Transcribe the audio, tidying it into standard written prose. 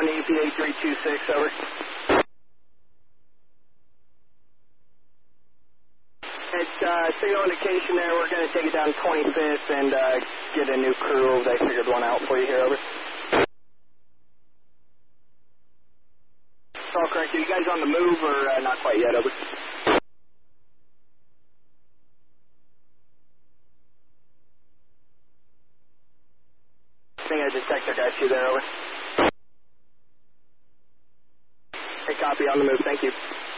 1 EPA 326, over. It's signal indication there. We're going to take it down 25th and get a new crew. They figured one out for you here, over. All correct. Are you guys on the move or not quite yet, over? I think I detector got you there, over. Hey, copy, on the move. Thank you.